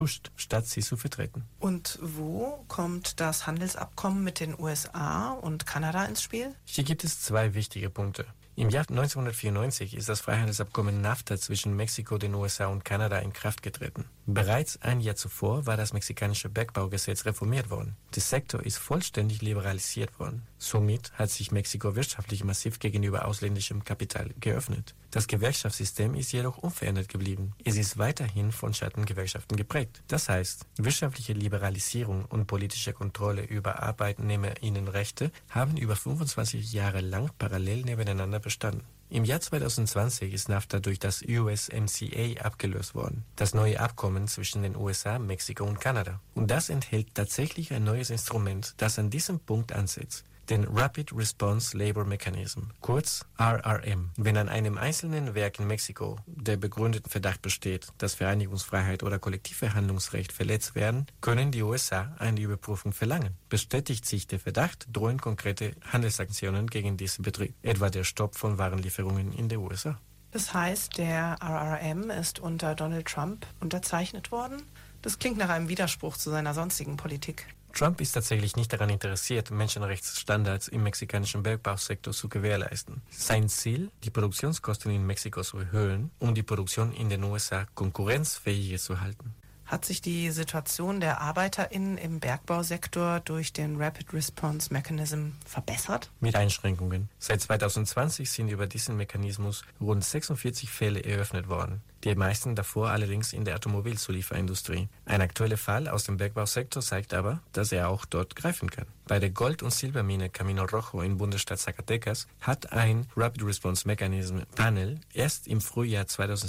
statt sie zu vertreten. Und wo kommt das Handelsabkommen mit den USA und Kanada ins Spiel? Hier gibt es zwei wichtige Punkte. Im Jahr 1994 ist das Freihandelsabkommen NAFTA zwischen Mexiko, den USA und Kanada in Kraft getreten. Bereits ein Jahr zuvor war das mexikanische Bergbaugesetz reformiert worden. Der Sektor ist vollständig liberalisiert worden. Somit hat sich Mexiko wirtschaftlich massiv gegenüber ausländischem Kapital geöffnet. Das Gewerkschaftssystem ist jedoch unverändert geblieben. Es ist weiterhin von Schattengewerkschaften geprägt. Das heißt, wirtschaftliche Liberalisierung und politische Kontrolle über Arbeitnehmerinnenrechte haben über 25 Jahre lang parallel nebeneinander bestanden. Im Jahr 2020 ist NAFTA durch das USMCA abgelöst worden, das neue Abkommen zwischen den USA, Mexiko und Kanada. Und das enthält tatsächlich ein neues Instrument, das an diesem Punkt ansetzt. Den Rapid Response Labor Mechanism, kurz RRM. Wenn an einem einzelnen Werk in Mexiko der begründete Verdacht besteht, dass Vereinigungsfreiheit oder Kollektivverhandlungsrecht verletzt werden, können die USA eine Überprüfung verlangen. Bestätigt sich der Verdacht, drohen konkrete Handelssanktionen gegen diesen Betrieb, etwa der Stopp von Warenlieferungen in die USA. Das heißt, der RRM ist unter Donald Trump unterzeichnet worden? Das klingt nach einem Widerspruch zu seiner sonstigen Politik. Trump ist tatsächlich nicht daran interessiert, Menschenrechtsstandards im mexikanischen Bergbausektor zu gewährleisten. Sein Ziel, die Produktionskosten in Mexiko zu erhöhen und die Produktion in den USA konkurrenzfähiger zu halten. Hat sich die Situation der ArbeiterInnen im Bergbausektor durch den Rapid Response Mechanism verbessert? Mit Einschränkungen. Seit 2020 sind über diesen Mechanismus rund 46 Fälle eröffnet worden. Die meisten davor allerdings in der Automobilzulieferindustrie. Ein aktueller Fall aus dem Bergbausektor zeigt aber, dass er auch dort greifen kann. Bei der Gold- und Silbermine Camino Rojo im Bundesstaat Zacatecas hat ein Rapid Response Mechanism Panel erst im Frühjahr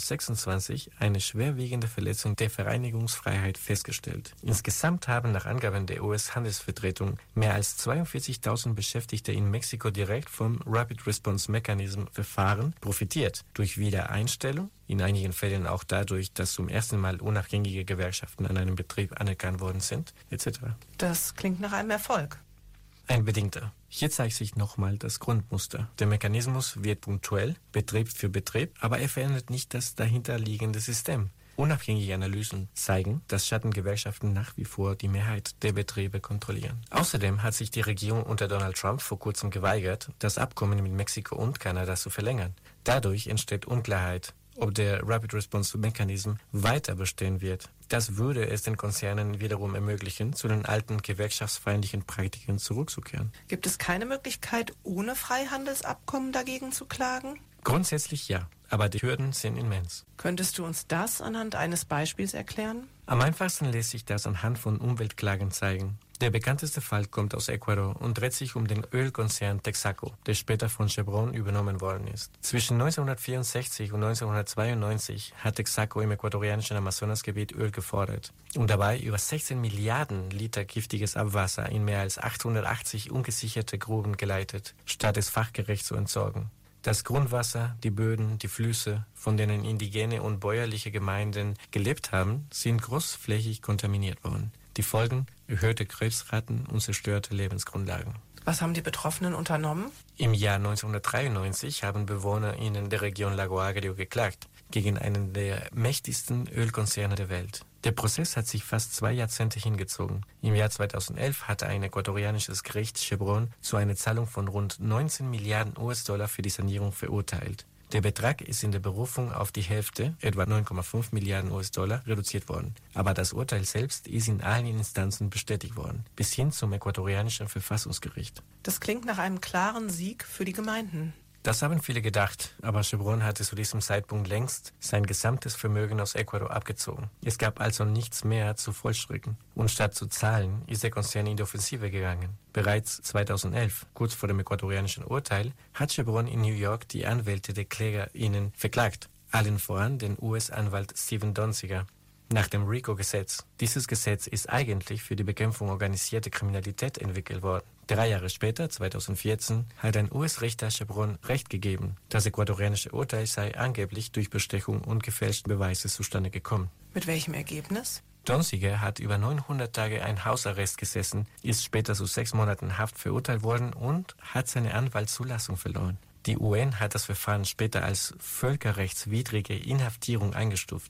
2026 eine schwerwiegende Verletzung der Vereinigungsfreiheit festgestellt. Insgesamt haben nach Angaben der US-Handelsvertretung mehr als 42.000 Beschäftigte in Mexiko direkt vom Rapid Response Mechanism Verfahren profitiert. Durch Wiedereinstellung, in einigen Fällen auch dadurch, dass zum ersten Mal unabhängige Gewerkschaften an einem Betrieb anerkannt worden sind, etc. Das klingt nach einem Erfolg. Ein bedingter. Hier zeigt sich nochmal das Grundmuster. Der Mechanismus wird punktuell, Betrieb für Betrieb, aber er verändert nicht das dahinterliegende System. Unabhängige Analysen zeigen, dass Schattengewerkschaften nach wie vor die Mehrheit der Betriebe kontrollieren. Außerdem hat sich die Regierung unter Donald Trump vor kurzem geweigert, das Abkommen mit Mexiko und Kanada zu verlängern. Dadurch entsteht Unklarheit, ob der Rapid Response Mechanism weiter bestehen wird. Das würde es den Konzernen wiederum ermöglichen, zu den alten gewerkschaftsfeindlichen Praktiken zurückzukehren. Gibt es keine Möglichkeit, ohne Freihandelsabkommen dagegen zu klagen? Grundsätzlich ja, aber die Hürden sind immens. Könntest du uns das anhand eines Beispiels erklären? Am einfachsten lässt sich das anhand von Umweltklagen zeigen. Der bekannteste Fall kommt aus Ecuador und dreht sich um den Ölkonzern Texaco, der später von Chevron übernommen worden ist. Zwischen 1964 und 1992 hat Texaco im ecuadorianischen Amazonasgebiet Öl gefordert und dabei über 16 Milliarden Liter giftiges Abwasser in mehr als 880 ungesicherte Gruben geleitet, statt es fachgerecht zu entsorgen. Das Grundwasser, die Böden, die Flüsse, von denen indigene und bäuerliche Gemeinden gelebt haben, sind großflächig kontaminiert worden. Die Folgen: erhöhte Krebsraten und zerstörte Lebensgrundlagen. Was haben die Betroffenen unternommen? Im Jahr 1993 haben BewohnerInnen der Region Lago Agrio geklagt gegen einen der mächtigsten Ölkonzerne der Welt. Der Prozess hat sich fast 2 Jahrzehnte hingezogen. Im Jahr 2011 hatte ein ecuadorianisches Gericht Chevron zu einer Zahlung von rund 19 Milliarden US-Dollar für die Sanierung verurteilt. Der Betrag ist in der Berufung auf die Hälfte, etwa 9,5 Milliarden US-Dollar, reduziert worden. Aber das Urteil selbst ist in allen Instanzen bestätigt worden, bis hin zum ecuadorianischen Verfassungsgericht. Das klingt nach einem klaren Sieg für die Gemeinden. Das haben viele gedacht, aber Chevron hatte zu diesem Zeitpunkt längst sein gesamtes Vermögen aus Ecuador abgezogen. Es gab also nichts mehr zu vollstrecken. Und statt zu zahlen, ist der Konzern in die Offensive gegangen. Bereits 2011, kurz vor dem ecuadorianischen Urteil, hat Chevron in New York die Anwälte der KlägerInnen verklagt. Allen voran den US-Anwalt Steven Donziger. Nach dem RICO-Gesetz. Dieses Gesetz ist eigentlich für die Bekämpfung organisierter Kriminalität entwickelt worden. 3 Jahre später, 2014, hat ein US-Richter Chevron Recht gegeben. Das ecuadorianische Urteil sei angeblich durch Bestechung und gefälschte Beweise zustande gekommen. Mit welchem Ergebnis? Donziger hat über 900 Tage ein Hausarrest gesessen, ist später zu 6 Monaten Haft verurteilt worden und hat seine Anwaltszulassung verloren. Die UN hat das Verfahren später als völkerrechtswidrige Inhaftierung eingestuft.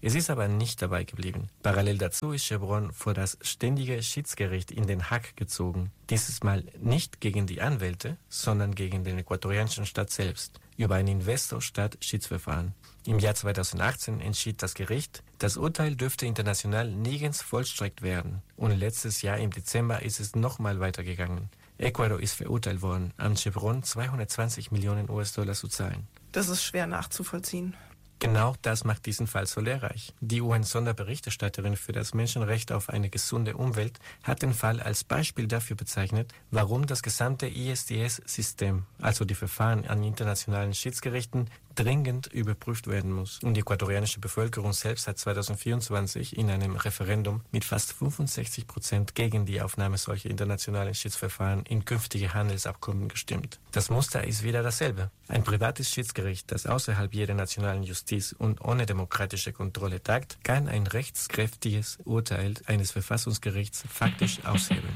Es ist aber nicht dabei geblieben. Parallel dazu ist Chevron vor das ständige Schiedsgericht in Den Haag gezogen. Dieses Mal nicht gegen die Anwälte, sondern gegen den ecuadorianischen Staat selbst, über ein Investor-Staat-Schiedsverfahren. Im Jahr 2018 entschied das Gericht, das Urteil dürfte international nirgends vollstreckt werden. Und letztes Jahr im Dezember ist es nochmal weitergegangen. Ecuador ist verurteilt worden, an Chevron 220 Millionen US-Dollar zu zahlen. Das ist schwer nachzuvollziehen. Genau das macht diesen Fall so lehrreich. Die UN-Sonderberichterstatterin für das Menschenrecht auf eine gesunde Umwelt hat den Fall als Beispiel dafür bezeichnet, warum das gesamte ISDS-System, also die Verfahren an internationalen Schiedsgerichten, dringend überprüft werden muss. Und die ecuadorianische Bevölkerung selbst hat 2024 in einem Referendum mit fast 65% gegen die Aufnahme solcher internationalen Schiedsverfahren in künftige Handelsabkommen gestimmt. Das Muster ist wieder dasselbe. Ein privates Schiedsgericht, das außerhalb jeder nationalen Justiz und ohne demokratische Kontrolle tagt, kann ein rechtskräftiges Urteil eines Verfassungsgerichts faktisch aushebeln.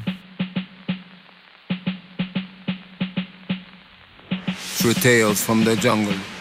True tales from the jungle.